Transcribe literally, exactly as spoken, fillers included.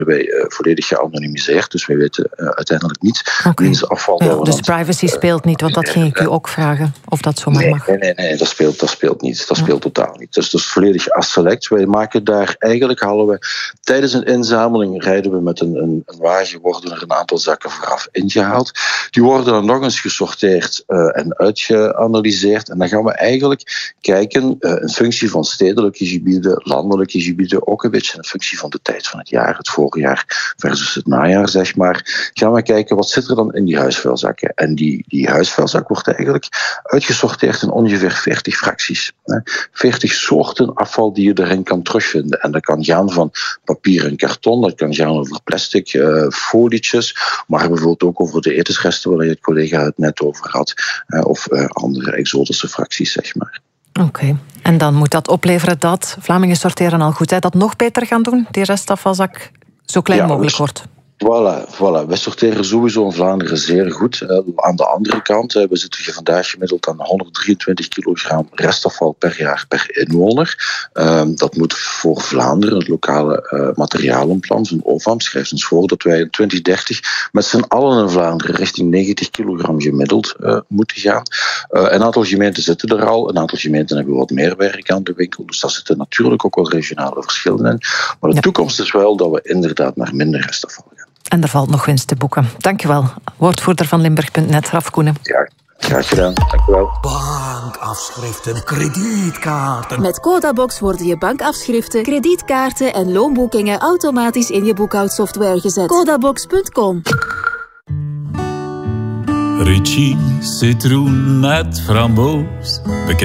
wij uh, volledig geanonimiseerd, dus wij weten uh, uiteindelijk niet okay. wiens afval... Ja, dus privacy uh, speelt niet, want dat ging ik u ook vragen, of dat zomaar nee, mag. Nee, nee, nee, dat speelt, dat speelt niet. Dat speelt ja. totaal niet. Dus dat is volledig as-select. Wij maken daar, eigenlijk halen we, tijdens een inzameling rijden we met een, een, een wagen, worden er een aantal zakken vooraf ingehaald. Die worden dan nog eens gesorteerd uh, en uitgeanalyseerd. En dan gaan we eigenlijk kijken, uh, in functie van stedelijke gebieden, landelijke gebieden, ook een beetje in functie van de tijd van het jaar, het voorjaar versus het najaar, zeg maar, gaan we kijken wat zit er dan in die huisvuilzakken. En die, die huisvuilzak wordt eigenlijk uitgesorteerd in ongeveer veertig fracties. veertig soorten afval die je erin kan terugvinden. En dat kan gaan van papier en karton, dat kan gaan over plastic, uh, folietjes, maar bijvoorbeeld ook over de etensresten waar je het collega het net over had, uh, of uh, andere exotische fracties, zeg maar. Oké, okay. En dan moet dat opleveren dat, Vlamingen sorteren al goed, hè, dat nog beter gaan doen, die restafvalzak zo klein ja, mogelijk dus, wordt. Voilà, voilà, we sorteren sowieso in Vlaanderen zeer goed. Uh, aan de andere kant, uh, we zitten hier vandaag gemiddeld aan honderddrieëntwintig kilogram restafval per jaar per inwoner. Uh, dat moet voor Vlaanderen, het lokale uh, materialenplan van O V A M, schrijft ons voor dat wij in twintig dertig met z'n allen in Vlaanderen richting negentig kilogram gemiddeld uh, moeten gaan. Uh, een aantal gemeenten zitten er al, een aantal gemeenten hebben wat meer werk aan de winkel, dus daar zitten natuurlijk ook wel regionale verschillen in. Maar de ja. toekomst is wel dat we inderdaad naar minder restafval gaan. En er valt nog winst te boeken. Dank je wel. Woordvoerder van Limburg punt net, Raf Koenen. Ja, graag gedaan. Dank je wel. Bankafschriften, kredietkaarten. Met Codabox worden je bankafschriften, kredietkaarten en loonboekingen automatisch in je boekhoudsoftware gezet. Codabox punt com. Ritchie, citroen met framboos.